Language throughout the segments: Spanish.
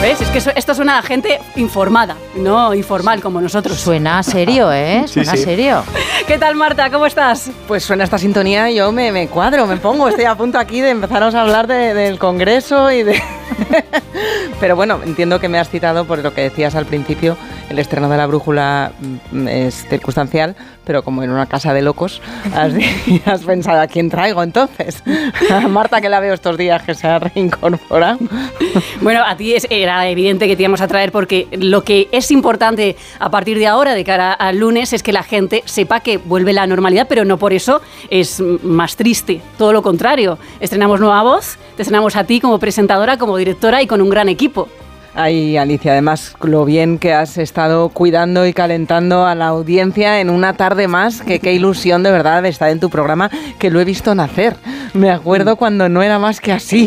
¿Ves? Es que esto suena a gente informada, no informal como nosotros. Suena serio, ¿eh? Suena serio. ¿Qué tal, Marta? ¿Cómo estás? Pues suena esta sintonía y yo me cuadro, me pongo. Estoy a punto aquí de empezarnos a hablar del Congreso y de... Pero bueno, entiendo que me has citado por lo que decías al principio. El estreno de La Brújula es circunstancial, pero como en una casa de locos, has pensado, ¿a quién traigo entonces? A Marta, que la veo estos días, que se ha reincorporado. Bueno, a ti era evidente que te íbamos a traer porque lo que es importante a partir de ahora, de cara al lunes, es que la gente sepa que vuelve la normalidad, pero no por eso es más triste. Todo lo contrario. Estrenamos nueva voz, te estrenamos a ti como presentadora, como directora y con un gran equipo. Ay, Alicia, además, lo bien que has estado cuidando y calentando a la audiencia en una tarde más, que qué ilusión de verdad de estar en tu programa, que lo he visto nacer. Me acuerdo cuando no era más que así.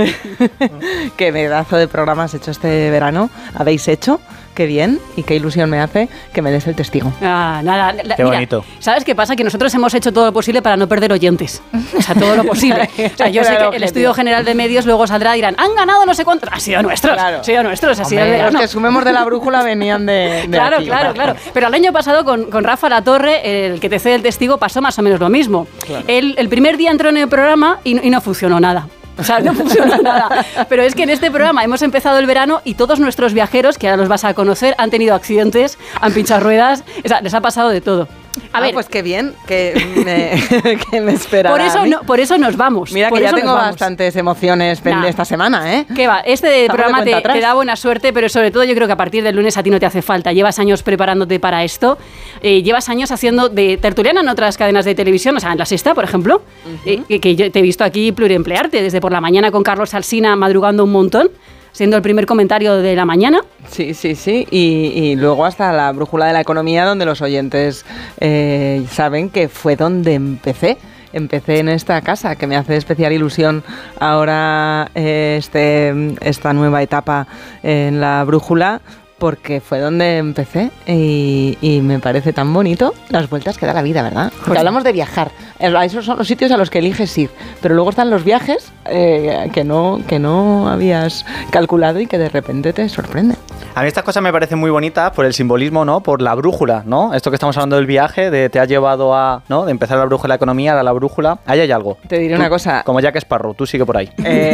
Qué pedazo de programa has hecho este verano, habéis hecho. Qué bien y qué ilusión me hace que me des el testigo. Nada, qué bonito. Mira, ¿sabes qué pasa? Que nosotros hemos hecho todo lo posible para no perder oyentes. O sea, todo lo posible. O sea, yo sé que el Estudio General de Medios luego saldrá y dirán, han ganado no sé cuánto. Ha sido nuestros. Claro. Ha sido nuestros. Ha sido los que sumemos de La Brújula venían de claro, aquí. Claro. Pero el año pasado con Rafa Latorre, el que te cede el testigo, pasó más o menos lo mismo. Claro. El primer día entró en el programa y no funcionó nada. O sea, no funciona nada. Pero es que en este programa hemos empezado el verano y todos nuestros viajeros, que ahora los vas a conocer, han tenido accidentes, han pinchado ruedas, o sea, les ha pasado de todo. A ver, pues qué bien, que me esperaba. Por eso nos vamos. Mira que ya tengo bastantes emociones esta semana, ¿eh? ¿Qué va? Este programa te da buena suerte, pero sobre todo yo creo que a partir del lunes a ti no te hace falta. Llevas años preparándote para esto, llevas años haciendo de tertuliana en otras cadenas de televisión, o sea, en La Sexta, por ejemplo, que yo te he visto aquí pluriemplearte, desde por la mañana con Carlos Alsina madrugando un montón, siendo el primer comentario de la mañana. Sí. Y luego hasta La Brújula de la Economía, donde los oyentes saben que fue donde empecé. Empecé en esta casa, que me hace especial ilusión ahora esta nueva etapa en La Brújula, porque fue donde empecé y me parece tan bonito las vueltas que da la vida, ¿verdad? Porque hablamos de viajar, esos son los sitios a los que eliges ir, pero luego están los viajes que no habías calculado y que de repente te sorprenden. A mí estas cosas me parecen muy bonitas por el simbolismo, ¿no? Por la brújula, ¿no? Esto que estamos hablando del viaje, te ha llevado a, ¿no? De empezar La Brújula de la Economía a la brújula. Ahí hay algo. Te diré una cosa. Como Jack Sparrow, tú sigue por ahí.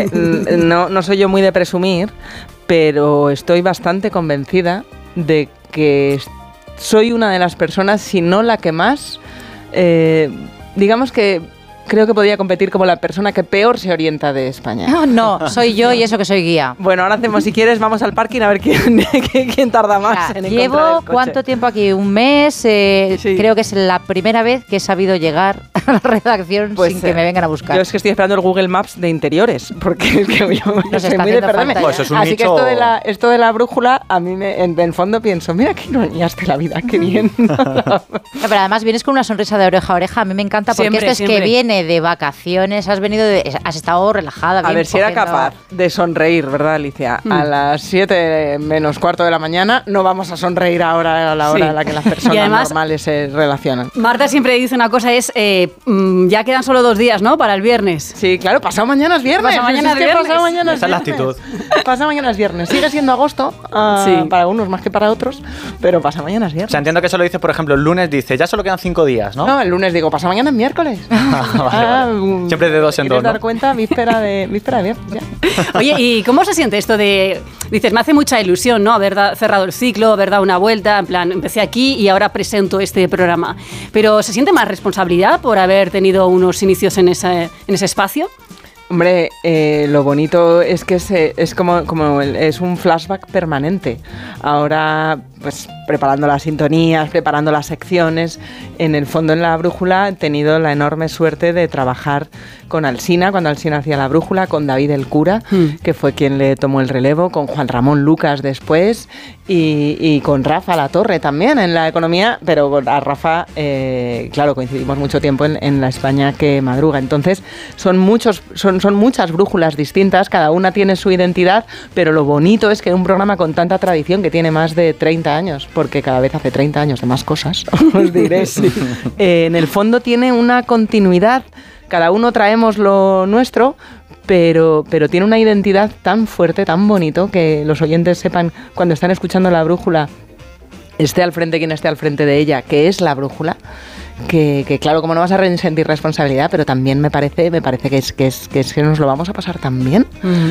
No soy yo muy de presumir, pero estoy bastante convencida de que soy una de las personas, si no la que más, digamos que creo que podría competir como la persona que peor se orienta de España. No, soy yo y eso que soy guía. Bueno, ahora hacemos, si quieres, vamos al parking a ver quién tarda más en encontrar el Llevo coche. ¿Cuánto tiempo aquí? Un mes. Sí. Creo que es la primera vez que he sabido llegar a la redacción sin que me vengan a buscar. Yo es que estoy esperando el Google Maps de interiores, porque es que yo soy muy de perderme. Pues eso es un Así nicho... que esto de la brújula, a mí en el fondo pienso, mira qué ironíaste la vida, qué bien. Pero además vienes con una sonrisa de oreja a oreja. A mí me encanta porque esto es que viene de vacaciones, has estado relajada. A ver, si era capaz de sonreír, ¿verdad, Alicia? A las 7 menos cuarto de la mañana no vamos a sonreír ahora a la hora en la que las personas además, normales se relacionan. Marta siempre dice una cosa, ya quedan solo 2 días, ¿no? Para el viernes. Sí, claro, pasado mañana es viernes. Pasado mañana es viernes. Esa es la actitud. Pasado mañana es viernes. Sigue siendo agosto, para unos más que para otros, pero pasado mañana es viernes. O sea, entiendo que eso lo dice, por ejemplo, el lunes dice, ya solo quedan 5 días, ¿no? No, el lunes digo, pasado mañana es miércoles. Vale. Siempre de 2 en 2, ¿no? dar cuenta, víspera de viernes, ya. Oye, ¿y cómo se siente esto de... Dices, me hace mucha ilusión, ¿no? Haber cerrado el ciclo, haber dado una vuelta, en plan, empecé aquí y ahora presento este programa. Pero ¿se siente más responsabilidad por haber tenido unos inicios en ese espacio? Hombre, lo bonito es que es es un flashback permanente. Ahora, pues preparando las sintonías, preparando las secciones, en el fondo en La Brújula he tenido la enorme suerte de trabajar con Alsina, cuando Alsina hacía La Brújula, con David el Cura, que fue quien le tomó el relevo, con Juan Ramón Lucas después y con Rafa Latorre también en la economía, pero a Rafa, claro, coincidimos mucho tiempo en la España que madruga. Entonces, son muchas brújulas distintas, cada una tiene su identidad, pero lo bonito es que un programa con tanta tradición, que tiene más de 30 años, porque cada vez hace 30 años de más cosas, os diré, en el fondo tiene una continuidad, cada uno traemos lo nuestro, pero tiene una identidad tan fuerte, tan bonito, que los oyentes sepan cuando están escuchando la brújula, esté al frente quien esté al frente de ella, que es la brújula, que claro, como no vas a sentir responsabilidad, pero también me parece que nos lo vamos a pasar tan bien,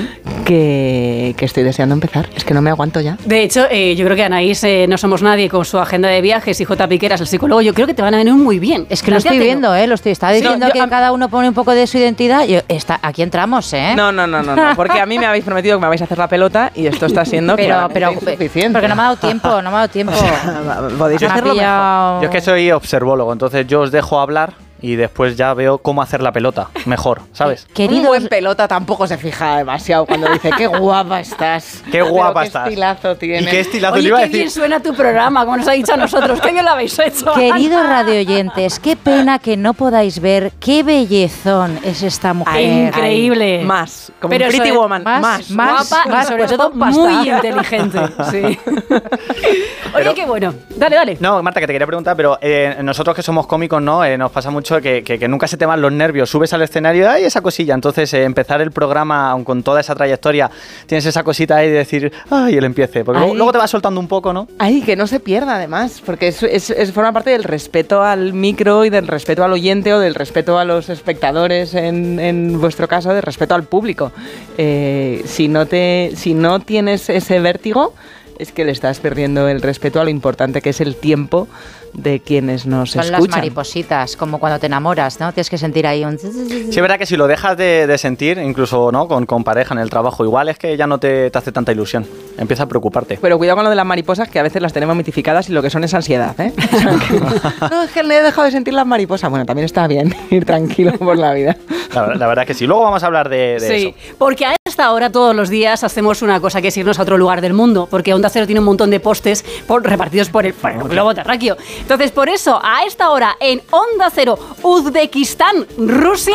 que estoy deseando empezar. Es que no me aguanto ya. De hecho, yo creo que Anaís, No Somos Nadie, con su agenda de viajes, y J. Piqueras, el psicólogo, yo creo que te van a venir muy bien. Es que lo estoy viendo, está diciendo que cada uno pone un poco de su identidad. Aquí entramos, No, porque a mí me habéis prometido que me vais a hacer la pelota y esto está siendo pero insuficiente. Porque no me ha dado tiempo. Podéis hacerlo mejor. Yo es que soy observólogo, entonces yo os dejo hablar y después ya veo cómo hacer la pelota mejor, ¿sabes? Un buen pelota tampoco se fija demasiado cuando dice qué guapa estás. Qué guapa estás. Qué estilazo tienes. ¿Y qué estilazo? Oye, qué bien suena tu programa, como nos ha dicho a nosotros. Qué bien lo habéis hecho. Queridos radioyentes, qué pena que no podáis ver qué bellezón es esta mujer. Increíble. Más, como pero Pretty Woman. Más guapa y sobre todo muy inteligente. Sí. Oye, qué bueno. Dale. No, Marta, que te quería preguntar, pero nosotros que somos cómicos, ¿no? Nos pasa mucho que nunca se te van los nervios. Subes al escenario y ¡ay, esa cosilla! Entonces, empezar el programa, aun con toda esa trayectoria, tienes esa cosita ahí de decir ¡ay, el empiece! Porque luego te vas soltando un poco, ¿no? ¡Ay, que no se pierda, además! Porque forma parte del respeto al micro y del respeto al oyente o del respeto a los espectadores, en vuestro caso, del respeto al público. Si no tienes ese vértigo, es que le estás perdiendo el respeto a lo importante que es el tiempo de quienes nos escuchan. Son las maripositas, como cuando te enamoras, ¿no? Tienes que sentir ahí un... Sí, es verdad que si lo dejas de sentir, incluso ¿no? con pareja en el trabajo, igual es que ya no te hace tanta ilusión. Empieza a preocuparte. Pero cuidado con lo de las mariposas, que a veces las tenemos mitificadas y lo que son es ansiedad, ¿eh? No, es que le he dejado de sentir las mariposas. Bueno, también está bien ir tranquilo por la vida. La verdad es que sí. Luego vamos a hablar de eso. Sí, porque a esta hora todos los días hacemos una cosa, que es irnos a otro lugar del mundo, porque Onda Cero tiene un montón de postes repartidos por el globo terráqueo. Entonces, por eso, a esta hora, en Onda Cero, Uzbekistán, Rusia...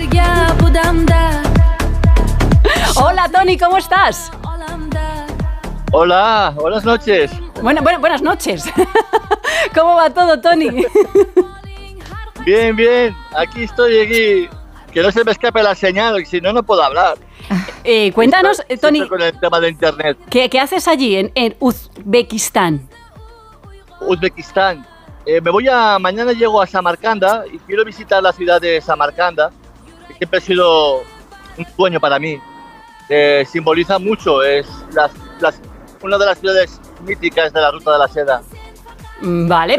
Hola, Tony, ¿cómo estás? Hola, buenas noches. Buenas noches. ¿Cómo va todo, Tony? Bien. Aquí estoy, que no se me escape la señal, si no puedo hablar. Cuéntanos, Tony, con el tema de internet. ¿Qué haces allí, en Uzbekistán? Uzbekistán. Mañana llego a Samarcanda y quiero visitar la ciudad de Samarcanda, que siempre ha sido un sueño para mí. Simboliza mucho, es una de las ciudades míticas de la Ruta de la Seda. Vale,